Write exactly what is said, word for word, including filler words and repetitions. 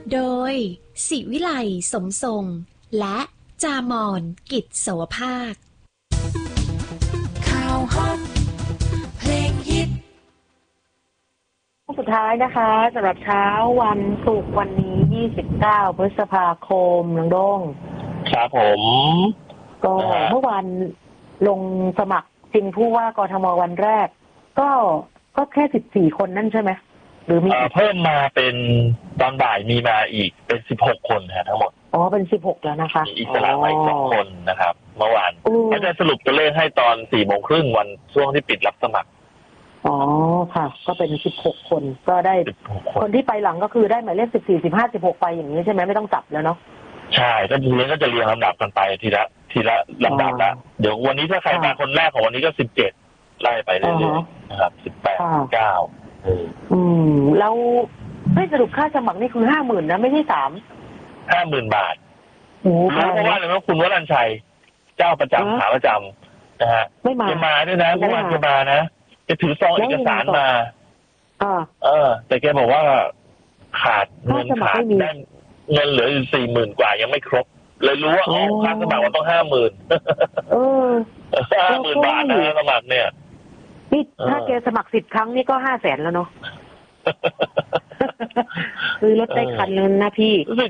โดยศิวิไลสมทรงและจามอนกิจโสภาคข่าวฮอตเพลงฮิตสุดท้ายนะคะสำหรับเช้าวันศุกร์วันนี้ยี่สิบเก้าพฤษภาคมน้องโด้งครับผมก็เมื่อวานลงสมัครจริงผู้ว่ากทมวันแรกก็ก็แค่สิบสี่คนนั่นใช่ไหมหรือมีเพิ่มมาเป็นตอนบ่ายมีมาอีกเป็นสิบหกคนฮะทั้งหมดอ๋อเป็นสิบหกแล้วนะคะมีอิสระมาอีกสองคนนะครับเมื่อวานเขาจะสรุปตัวเลขให้ตอนสี่โมงครึ่งวันช่วงที่ปิดรับสมัครอ๋อค่ะก็เป็นสิบหกคนก็ได้คนที่ไปหลังก็คือได้หมายเลขสิบสี่สิบห้าสิบหกไปอย่างนี้ใช่ไหมไม่ต้องจับแล้วเนาะใช่ก็ทีนี้ก็จะเรียงลำดับกันไปทีละทีละลำดับละเดี๋ยววันนี้ถ้าใครมาคนแรกของวันนี้ก็สิบเจ็ดไล่ไปเรื่อยๆนะครับสิบแปดเก้าอืมแล้วไม่สรุปค่าสมัครนี่คือห้าหมื่นนะไม่ใช่สามห้าหมื่นบาทรู้เพราะว่าอะไรว่าคุณวรัญชัยเจ้าประจำขาประจำนะฮะไม่มาไม่มาด้วยนะเมื่อวานแกมานะแกถือซองเอกสารมาเออแต่แกบอกว่าขาดเงินขาดได้เงินเหลืออยู่สี่หมื่นกว่ายังไม่ครบเลยรู้ว่าอ๋อค่าสมัครมันต้องห้าหมื่นเออห้าหมื่นบาทนะสมัครเนี่ยนี่ถ้าแกสมัครสิบครั้งนี่ก็ห้าแสนแล้วเนาะคือรถได้คันนึงนะพี่